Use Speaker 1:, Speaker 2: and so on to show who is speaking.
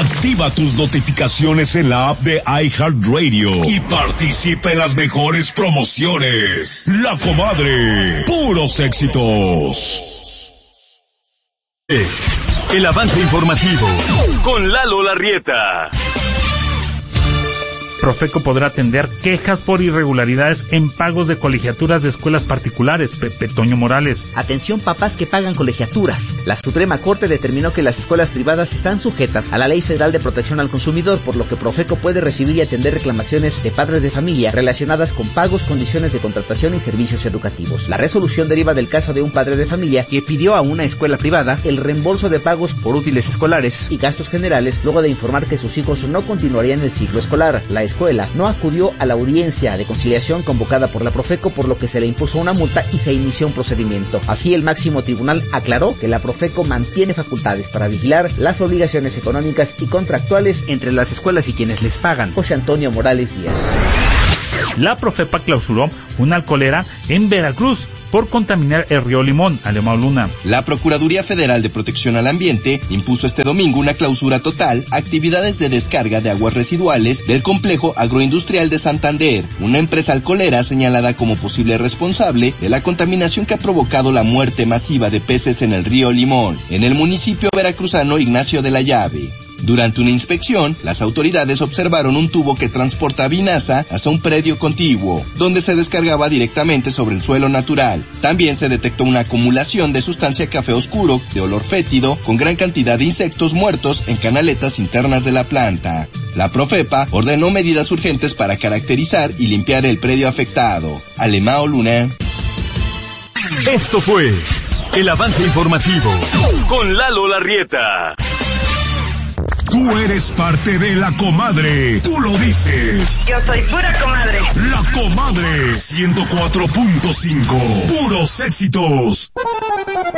Speaker 1: Activa tus notificaciones en la app de iHeartRadio y participa en las mejores promociones. La Comadre, puros éxitos.
Speaker 2: El avance informativo con Lalo Larrieta.
Speaker 3: Profeco podrá atender quejas por irregularidades en pagos de colegiaturas de escuelas particulares. Pepe Toño Morales.
Speaker 4: Atención papás que pagan colegiaturas. La Suprema Corte determinó que las escuelas privadas están sujetas a la Ley Federal de Protección al Consumidor, por lo que Profeco puede recibir y atender reclamaciones de padres de familia relacionadas con pagos, condiciones de contratación y servicios educativos. La resolución deriva del caso de un padre de familia que pidió a una escuela privada el reembolso de pagos por útiles escolares y gastos generales luego de informar que sus hijos no continuarían el ciclo escolar. La escuela no acudió a la audiencia de conciliación convocada por la Profeco, por lo que se le impuso una multa y se inició un procedimiento. Así, el máximo tribunal aclaró que la Profeco mantiene facultades para vigilar las obligaciones económicas y contractuales entre las escuelas y quienes les pagan. José Antonio Morales Díaz.
Speaker 3: La Profepa clausuró una alcoholera en Veracruz por contaminar el río Limón. Alemão Luna.
Speaker 5: La Procuraduría Federal de Protección al Ambiente impuso este domingo una clausura total a actividades de descarga de aguas residuales del complejo agroindustrial de Santander, una empresa alcoholera señalada como posible responsable de la contaminación que ha provocado la muerte masiva de peces en el río Limón, en el municipio veracruzano Ignacio de la Llave. Durante una inspección, las autoridades observaron un tubo que transporta vinaza hacia un predio contiguo, donde se descargaba directamente sobre el suelo natural. También se detectó una acumulación de sustancia café oscuro, de olor fétido, con gran cantidad de insectos muertos en canaletas internas de la planta. La Profepa ordenó medidas urgentes para caracterizar y limpiar el predio afectado. Alemão Luna.
Speaker 2: Esto fue el avance informativo con Lalo Larrieta.
Speaker 1: Tú eres parte de La Comadre. Tú lo dices.
Speaker 6: Yo soy pura comadre.
Speaker 1: La Comadre 104.5. Puros éxitos.